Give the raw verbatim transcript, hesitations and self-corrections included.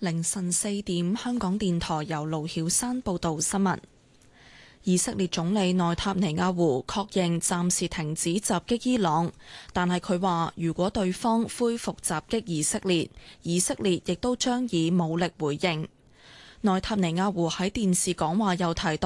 凌晨四點，香港電台由盧曉山報道新聞。以色列總理內塔尼亞胡確認暫時停止襲擊伊朗，但係佢話如果對方恢復襲擊以色列，以色列亦都將以武力回應。內塔尼亞胡喺電視講話又提到，